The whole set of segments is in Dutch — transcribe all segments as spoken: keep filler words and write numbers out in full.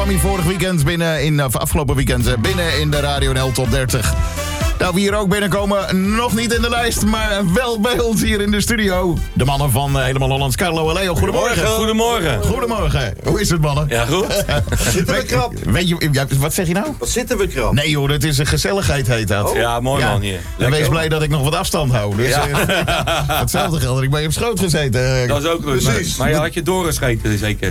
kwam hier vorig weekend binnen, in, uh, afgelopen weekend binnen in de Radio N L Top dertig. Nou, wie hier ook binnenkomen, nog niet in de lijst, maar wel bij ons hier in de studio. De mannen van uh, Helemaal Hollands, Carlo en Leo. Goedemorgen. Goedemorgen. Goedemorgen. Hoe is het, mannen? Ja, goed. Zitten we krap? Weet je, ja, wat zeg je nou? Wat zitten we krap? Nee joh, dat is een gezelligheid heet dat. Oh. Ja, mooi Ja. man hier. En wees blij dat ik nog wat afstand hou. Dus, Ja. uh, hetzelfde geldt, ik ben je op schoot gezeten. Dat is ook leuk. Precies. Maar je had je doorgescheten zeker.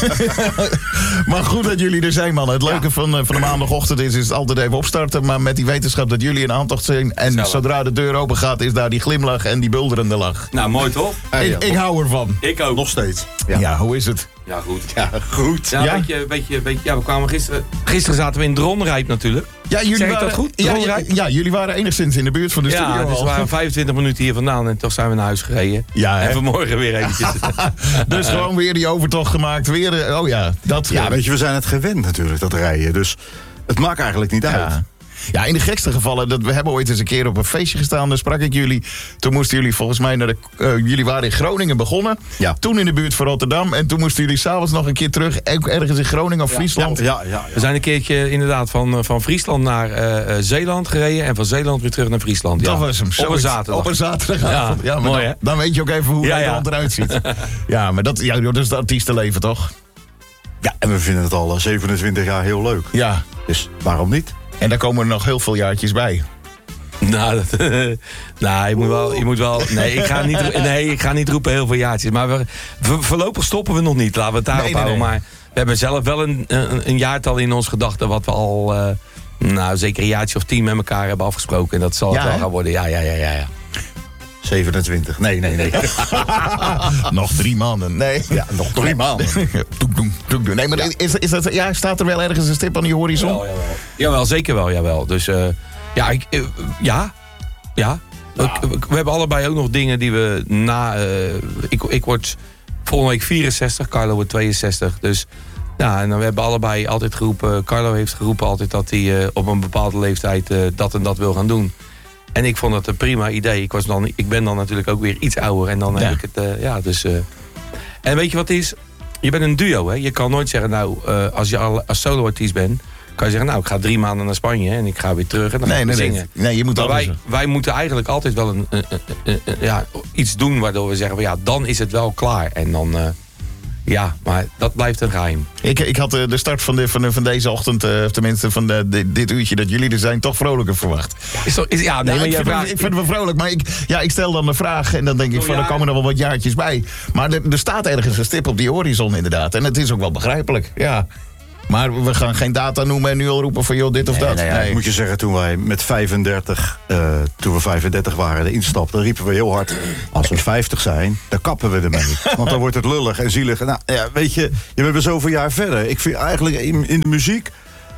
Maar goed dat jullie er zijn, mannen. Het leuke ja. van, uh, van de maandagochtend is, is het altijd even opstarten. Maar met die wetenschap dat jullie in aantocht zijn. En Zellig. Zodra de deur open gaat, is daar die glimlach en die bulderende lach. Nou, mooi toch? Ja, ja. Ik, ik hou ervan. Ik ook. Nog steeds. Ja, ja hoe is het? Ja, goed. Ja, goed. Ja, Ja? Weet je, weet je, weet je, ja, we kwamen gisteren... Gisteren zaten we in Dronrijp natuurlijk. Ja, jullie Zeg ik waren, dat goed? Ja, ja, Dronrijp? ja, jullie waren enigszins in de buurt van de studio Ja, dus al. we waren vijfentwintig minuten hier vandaan en toch zijn we naar huis gereden. Ja, hè? En vanmorgen weer eventjes. Dus gewoon weer die overtocht gemaakt. Weer, uh, oh ja, dat... Ja, weet je, we zijn het gewend natuurlijk, dat rijden. Dus het maakt eigenlijk niet uit. Ja. Ja, in de gekste gevallen, dat we hebben ooit eens een keer op een feestje gestaan, daar sprak ik jullie. Toen moesten jullie volgens mij naar de... Uh, jullie waren in Groningen begonnen. Ja. Toen in de buurt van Rotterdam. En toen moesten jullie s'avonds nog een keer terug, ergens in Groningen of Friesland. Ja, ja, ja. We zijn een keertje inderdaad van, van Friesland naar uh, Zeeland gereden en van Zeeland weer terug naar Friesland. Ja. Dat was hem. Op een zoiets. zaterdag. Op een zaterdagavond. Ja, Ja, maar mooi, dan, hè? dan weet je ook even hoe Ja, Nederland ja. eruit ziet. Ja, maar dat, ja, dat is het artiestenleven, toch? Ja, en we vinden het al uh, zevenentwintig jaar heel leuk. Ja. Dus waarom niet? En daar komen er nog heel veel jaartjes bij. Nou, dat, nou je, moet wel, je moet wel... Nee ik, ga niet, nee, ik ga niet roepen heel veel jaartjes. Maar we, we, voorlopig stoppen we nog niet. Laten we het daarop Nee, nee, houden. nee. Maar we hebben zelf wel een, een, een jaartal in ons gedachten... wat we al, uh, nou, zeker een jaartje of tien met elkaar hebben afgesproken. En dat zal Ja, het wel hè? gaan worden. Ja, ja, ja, ja. ja. zevenentwintig. Nee, nee, nee. Nog drie maanden. Nee. Ja, nog drie maanden. Toek, toek, toek, toek. Nee, maar is, is dat, ja, staat er wel ergens een stip aan die horizon? Jawel, jawel. Jawel, zeker wel, jawel. Dus uh, ja, ik, uh, ja, ja. Nou. We, we hebben allebei ook nog dingen die we na... Uh, ik, ik word volgende week vierenzestig, Carlo wordt tweeënzestig. Dus ja, en dan, we hebben allebei altijd geroepen... Carlo heeft geroepen altijd dat hij uh, op een bepaalde leeftijd uh, dat en dat wil gaan doen. En ik vond het een prima idee. Ik, was dan, ik ben dan natuurlijk ook weer iets ouder. En dan Ja. heb ik het, uh, ja, dus... Uh, en weet je wat het is? Je bent een duo, hè. Je kan nooit zeggen, nou, uh, als je al, als solo-artiest bent... kan je zeggen, nou, ik ga drie maanden naar Spanje... en ik ga weer terug en dan Nee, ga ik nee, zingen. nee. Nee, je moet Maar alles... wij, wij moeten eigenlijk altijd wel een, een, een, een- een- ja, iets doen... waardoor we zeggen, van, ja, dan is het wel klaar. En dan... Uh, ja, maar dat blijft een geheim. Ik, ik had uh, de start van, de, van, de, van deze ochtend, uh, of tenminste van de, de, dit uurtje dat jullie er zijn, toch vrolijker verwacht. Is toch, is, ja, nee, Nou, maar ik, jij vind vraagt... het, ik vind het wel vrolijk, maar ik, ja, ik stel dan de vraag en dan denk ik Oh, van, ja. er komen er wel wat jaartjes bij. Maar er, er staat ergens een stip op die horizon inderdaad. En het is ook wel begrijpelijk, ja. Maar we gaan geen data noemen en nu al roepen van, joh, dit of dat. Nee, nee, moet je zeggen, toen wij met vijfendertig, uh, toen we vijfendertig waren, de instapten, riepen we heel hard: als we vijftig zijn, dan kappen we ermee. Want dan wordt het lullig en zielig. Nou ja, weet je, je bent weer zoveel jaar verder. Ik vind eigenlijk in, in de muziek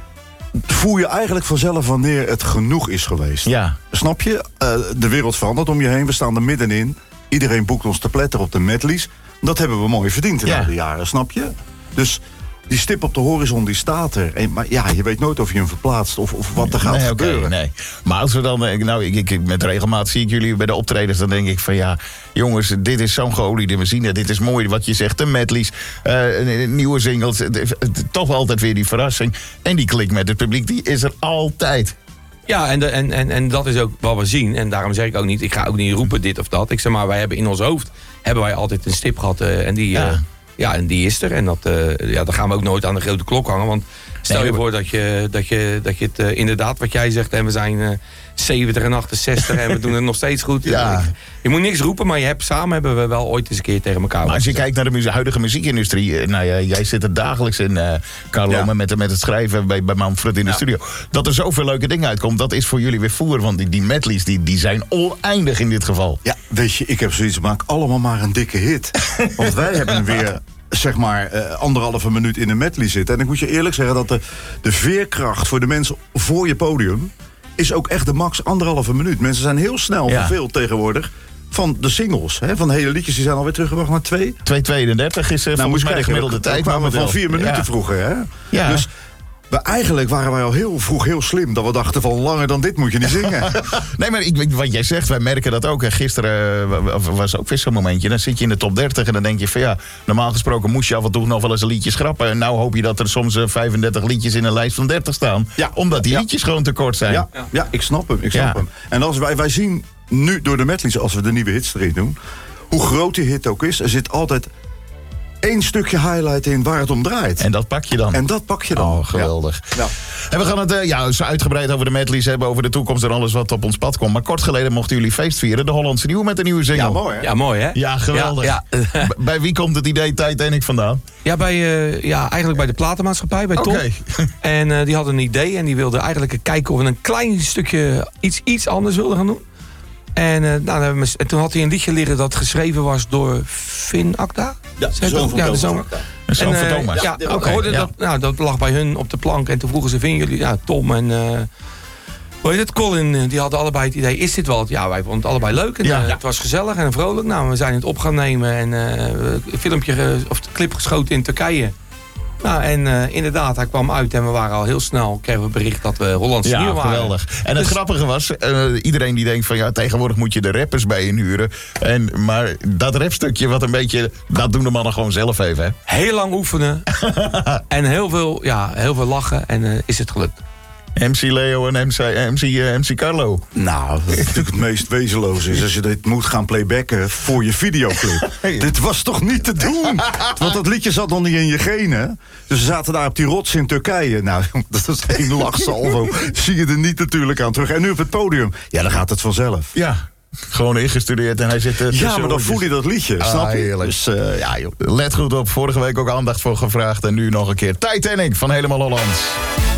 voel je eigenlijk vanzelf wanneer het genoeg is geweest. Ja. Snap je? Uh, de wereld verandert om je heen. We staan er middenin. Iedereen boekt ons te pletter op de medleys. Dat hebben we mooi verdiend in Ja. al die jaren, snap je? Dus die stip op de horizon, die staat er. En, maar ja, je weet nooit of je hem verplaatst of, of wat er gaat nee, oké, gebeuren. nee. Maar als we dan, eh, nou, ik, ik, met regelmaat zie ik jullie bij de optredens, dan denk ik van ja, jongens, dit is zo'n geoliede machine, dit is mooi wat je zegt, de medleys, uh, nieuwe singles, het, het, het, toch wel altijd weer die verrassing. En die klik met het publiek, die is er altijd. Ja, en, de, en, en, en dat is ook wat we zien. En daarom zeg ik ook niet, ik ga ook niet roepen dit of dat. Ik zeg maar, wij hebben in ons hoofd, hebben wij altijd een stip gehad. Uh, en die... Ja. Uh, Ja, en die is er. En dat, uh, ja, dan gaan we ook nooit aan de grote klok hangen. Want stel Nee, je maar- voor dat je, dat je, dat je het uh, inderdaad wat jij zegt... en we zijn uh, zeventig en achtenzestig en we doen het nog steeds goed. Ja. Je moet niks roepen, maar je hebt, samen hebben we wel ooit eens een keer tegen elkaar... Maar als je kijkt naar de muzie- huidige muziekindustrie, eh, nou ja, jij zit er dagelijks in, uh, Carlo, Ja. met, met het schrijven bij, bij Manfred in de Ja. studio. Dat er zoveel leuke dingen uitkomt, dat is voor jullie weer voer. Want die, die medleys, die, die zijn oneindig in dit geval. Ja, weet je, ik heb zoiets, maak allemaal maar een dikke hit. Want wij hebben weer, zeg maar, uh, anderhalve minuut in een medley zitten. En ik moet je eerlijk zeggen dat de, de veerkracht voor de mensen voor je podium is ook echt de max anderhalve minuut. Mensen zijn heel snel Ja. verveeld tegenwoordig van de singles. Hè, van de hele liedjes, die zijn alweer teruggebracht naar twee. twee tweedendertig is uh, Nou, volgens moet je mij de kijken, gemiddelde we tijd. kwamen van momenteel. vier minuten Ja. vroeger. Hè? Ja. Dus Maar eigenlijk waren wij al heel vroeg heel slim. Dat we dachten van langer dan dit moet je niet zingen. Nee, maar ik, wat jij zegt, wij merken dat ook. En gisteren uh, was ook weer zo'n momentje. Dan zit je in de top dertig en dan denk je van ja, normaal gesproken moest je af en toe nog wel eens een liedje schrappen. En nou hoop je dat er soms uh, vijfendertig liedjes in een lijst van dertig staan. Ja. Omdat die Ja. liedjes gewoon te kort zijn. Ja, ja, ik snap hem. Ik snap Ja. hem. En als wij, wij zien nu door de medleys, als we de nieuwe hits erin doen, hoe groot die hit ook is, er zit altijd één stukje highlight in waar het om draait. En dat pak je dan. En dat pak je dan. Oh, geweldig. Ja. En we gaan het uh, ja, zo uitgebreid over de medleys hebben, over de toekomst en alles wat op ons pad komt. Maar kort geleden mochten jullie feest vieren. De Hollandse Nieuwe met een nieuwe single. Ja, mooi hè? Ja, mooi hè? Ja, geweldig. Ja, ja. B- bij wie komt het idee Titanic vandaan? Ja, bij, uh, ja, eigenlijk bij de platenmaatschappij, bij Tom. Oké. En uh, die hadden een idee en die wilden eigenlijk kijken of we een klein stukje iets, iets anders wilden gaan doen. En, uh, nou, hebben we, en toen had hij een liedje leren dat geschreven was door Finn Akda. Ja, Zeg zoon toch? van Ja, de Thomas zoon. Akda. Een zoon van En, uh, Thomas. Ja, Ja, ook oké, hoorde ja. dat, nou, dat lag bij hun op de plank. En toen vroegen ze, vinden jullie, ja, Tom en... Uh, hoe heet het? Colin, uh, die hadden allebei het idee, is dit wel? Ja, wij vonden het allebei leuk. En, Ja. uh, het was gezellig en vrolijk. Nou, we zijn het op gaan nemen en uh, een filmpje, ge- of de clip geschoten in Turkije. Nou, en uh, inderdaad, hij kwam uit en we waren al heel snel, kregen we bericht dat we Hollandse Ja, Nieuwe waren. geweldig. En het Dus- grappige was, uh, iedereen die denkt van ja, tegenwoordig moet je de rappers bij inhuren. En, maar dat rapstukje wat een beetje, dat doen de mannen gewoon zelf even, hè? Heel lang oefenen en heel veel, ja, heel veel lachen en uh, is het gelukt. M C Leo en M C, M C, uh, M C Carlo. Nou, dat is natuurlijk het meest wezenloze is als je dit moet gaan playbacken voor je videoclip. Dit was toch niet te doen? Want dat liedje zat nog niet in je genen. Dus we zaten daar op die rots in Turkije. Nou, dat is één lachsalvo. Zie je er niet natuurlijk aan terug. En nu op het podium. Ja, dan gaat het vanzelf. Ja, gewoon ingestudeerd en hij zit er Ja, maar dan voel je dat liedje, Ah, snap je? heerlijk. Dus uh, ja, joh. Let goed op, vorige week ook aandacht voor gevraagd. En nu nog een keer Titanic van Helemaal Hollands.